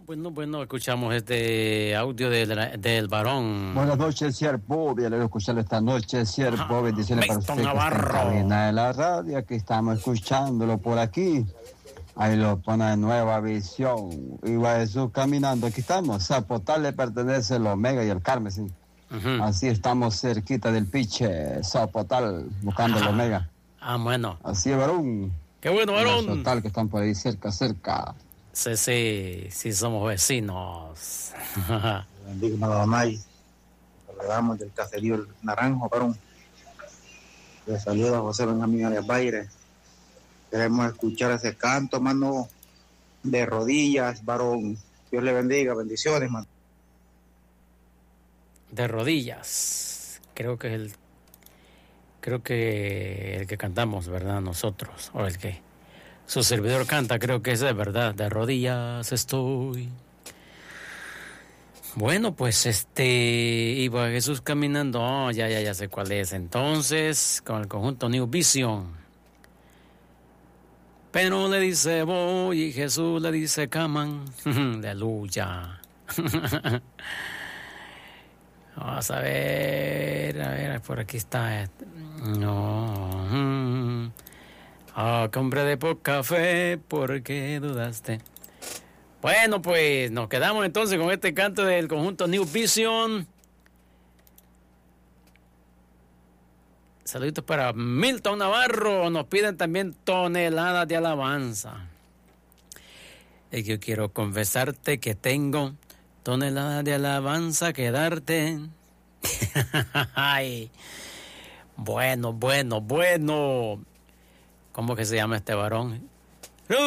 Bueno, escuchamos este audio del varón. Buenas noches, siervo. Bien, le escucharlo esta noche, siervo. Bendiciones para usted que está en cabina de la radio. Aquí estamos escuchándolo por aquí. Ahí lo pone de Nueva Visión. Iba Jesús caminando. Aquí estamos. Zapotal le pertenece el Omega y el Carmen, sí. Así estamos cerquita del piche. Zapotal, buscando el Omega. Bueno. Así es, varón. Qué bueno, varón. Zapotal, que están por ahí cerca. Sí, somos vecinos. Bendiga nada más. Hablamos del caserío El Naranjo, varón. Le saluda José Benjamín Arias Baire. Queremos escuchar ese canto, mano, de rodillas, varón. Dios le bendiga, bendiciones, mano. De rodillas. Creo que el que cantamos, ¿verdad? Nosotros, o el que su servidor canta, creo que ese es verdad. De rodillas estoy. Bueno, pues iba Jesús caminando. Ya sé cuál es. Entonces, con el conjunto New Vision. Pero le dice voy y Jesús le dice caman. Aleluya. Vamos a ver, por aquí está. No. Que hombre de poca fe, ¿por qué dudaste? Bueno, pues nos quedamos entonces con este canto del conjunto New Vision. Saluditos para Milton Navarro. Nos piden también toneladas de alabanza. Y yo quiero confesarte que tengo toneladas de alabanza que darte. Ay. Bueno. ¿Cómo que se llama este varón?